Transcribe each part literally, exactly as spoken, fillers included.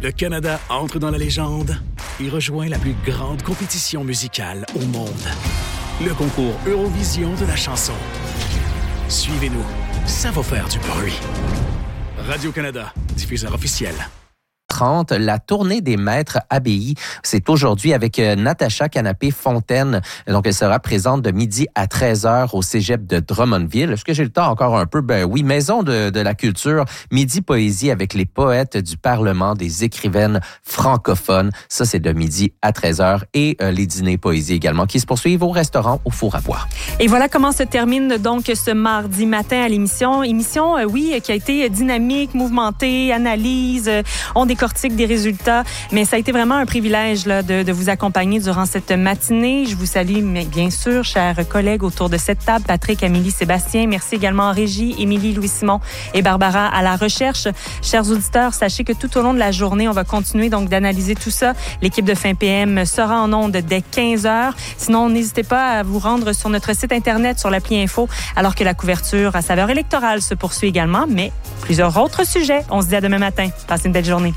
Le Canada entre dans la légende et rejoint la plus grande compétition musicale au monde. Le concours Eurovision de la chanson. Suivez-nous, ça va faire du bruit. Radio-Canada, diffuseur officiel. trente, la tournée des maîtres abbayes. C'est aujourd'hui avec euh, Natacha Canapé-Fontaine. Donc, elle sera présente de midi à treize heures au cégep de Drummondville. Est-ce que j'ai le temps encore un peu? Ben oui, Maison de, de la culture, midi poésie avec les poètes du Parlement, des écrivaines francophones. Ça, c'est de midi à treize heures. Et euh, les dîners poésie également qui se poursuivent au restaurant au Four à Bois. Et voilà comment se termine donc ce mardi matin à l'émission. Émission, euh, oui, qui a été dynamique, mouvementée, analyse, euh, on décortique des résultats, mais ça a été vraiment un privilège là, de, de vous accompagner durant cette matinée. Je vous salue, mais bien sûr, chers collègues autour de cette table, Patrick, Amélie, Sébastien. Merci également en régie, Émilie, Louis-Simon et Barbara à la recherche. Chers auditeurs, sachez que tout au long de la journée, on va continuer donc d'analyser tout ça. L'équipe de Fin P M sera en ondes dès quinze heures. Sinon, n'hésitez pas à vous rendre sur notre site Internet, sur l'appli Info, alors que la couverture à saveur électorale se poursuit également, mais plusieurs autres sujets. On se dit à demain matin. Passez une belle journée.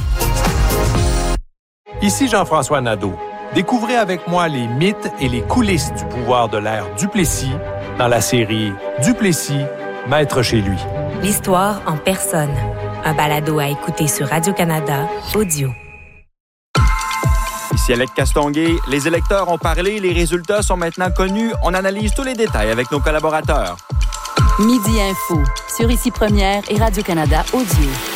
Ici Jean-François Nadeau. Découvrez avec moi les mythes et les coulisses du pouvoir de l'ère Duplessis dans la série Duplessis, maître chez lui. L'histoire en personne. Un balado à écouter sur Radio-Canada Audio. Ici Alec Castonguay. Les électeurs ont parlé, les résultats sont maintenant connus. On analyse tous les détails avec nos collaborateurs. Midi Info, sur Ici Première et Radio-Canada Audio.